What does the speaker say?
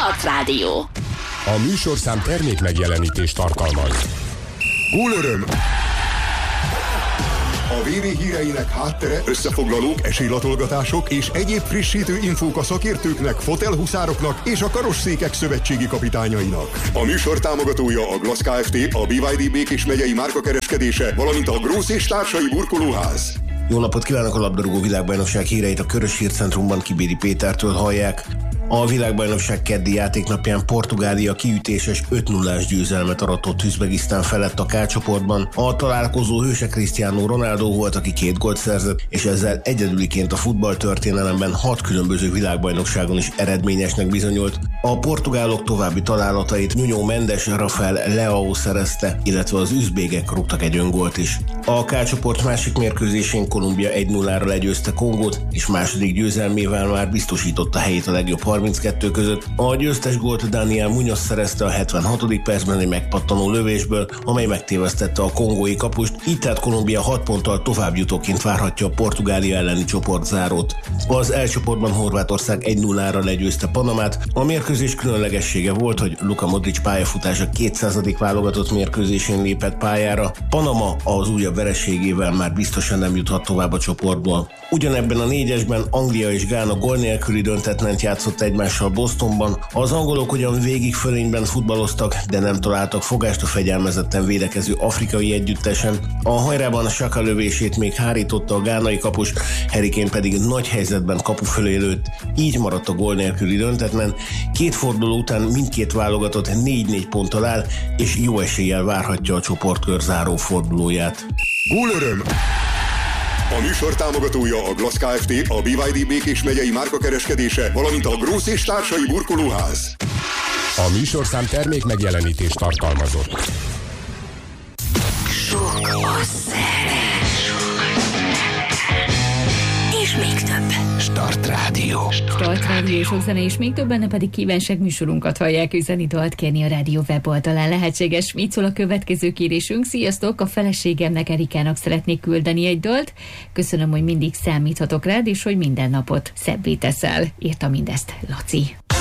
Start Rádió. A műsorszám termék megjelenítést tartalmaz. Gólöröm! A VB híreinek háttere, összefoglalók, esélylatolgatások és egyéb frissítő infók a szakértőknek, fotelhuszároknak és a karosszékek szövetségi kapitányainak. A műsor támogatója a Glass Kft., a BYD Békés megyei márkakereskedése, valamint a Grósz és társai burkolóház. Jó napot kívánok! A labdarúgó világbajnokság híreit a Körös Hírcentrumban Kibéri Pétertől hallják. A világbajnokság keddi játéknapján Portugália kiütéses 5-0-ás győzelmet aratott Üzbegisztán felett a K-csoportban. A találkozó hőse Cristiano Ronaldo volt, aki 2 gólt szerzett, és ezzel egyedüliként a futballtörténelemben 6 különböző világbajnokságon is eredményesnek bizonyult. A portugálok további találatait Nuno Mendes, Rafael Leao szerezte, illetve az üzbégek rúgtak egy öngólt is. A K-csoport másik mérkőzésén Kolumbia 1-0-ra legyőzte Kongót, és második győzelmével már biztosította helyét a legjobb 32 között. A győztes gólt Daniel Munoz szerezte a 76. percben egy megpattanó lövésből, amely megtévesztette a kongói kapust, így tehát Kolumbia 6 ponttal továbbjutóként várhatja a Portugália elleni csoportzárót. Az E csoportban Horvátország 1-0-ra legyőzte Panamát. A mérkőzés különlegessége volt, hogy Luka Modric pályafutása 200. válogatott mérkőzésén lépett pályára. Panama az újabb vereségével már biztosan nem juthat tovább a csoportból. Ugyanebben a 4-esben Anglia és Gána gól nélküli döntetlent játszott egymással Bostonban. Az angolok ugyan végig fölényben futballoztak, de nem találtak fogást a fegyelmezetten védekező afrikai együttesen. A hajrában a Saka lövését még hárította a gánai kapus, Harry Kane pedig nagy helyzetben kapu fölé lőtt. Így maradt a gól nélküli döntetlen. 2 forduló után mindkét válogatott 4-4 ponttal áll, és jó eséllyel várhatja a csoportkör záró fordulóját. Gólöröm! A műsor támogatója a Glass Kft., a BYD Békés megyei márkakereskedése, valamint a Grósz és társai burkolóház. A műsorszám termék megjelenítést tartalmazott. Sok a szeres. És még több. Start Rádió. Start Rádió, sok zene és még több, benne pedig kívánság műsorunkat hallják, üzeni dalt kérni a rádió weboldalán lehetséges. Így szól a következő kérésünk. Sziasztok, a feleségemnek, Erikának szeretnék küldeni egy dalt. Köszönöm, hogy mindig számíthatok rád, és hogy minden napot szebbé teszel. Írta mindezt Laci.